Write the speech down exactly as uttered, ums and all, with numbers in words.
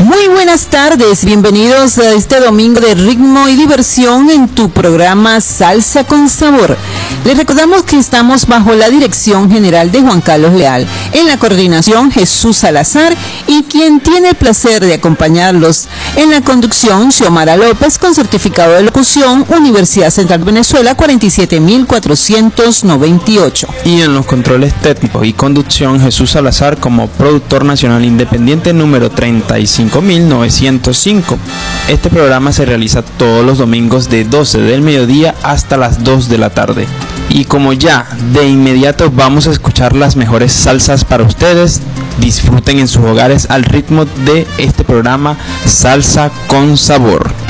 Muy buenas tardes, bienvenidos a este domingo de ritmo y diversión en tu programa Salsa con Sabor. Les recordamos que estamos bajo la dirección general de Juan Carlos Leal, en la coordinación Jesús Salazar y quien tiene el placer de acompañarlos en la conducción Xiomara López con certificado de locución Universidad Central Venezuela cuarenta y siete mil cuatrocientos noventa y ocho. Y en los controles técnicos y conducción Jesús Salazar como productor nacional independiente número treinta y cinco mil novecientos cinco. Este programa se realiza todos los domingos de doce del mediodía hasta las dos de la tarde. Y como ya de inmediato vamos a escuchar las mejores salsas para ustedes, disfruten en sus hogares al ritmo de este programa Salsa con Sabor.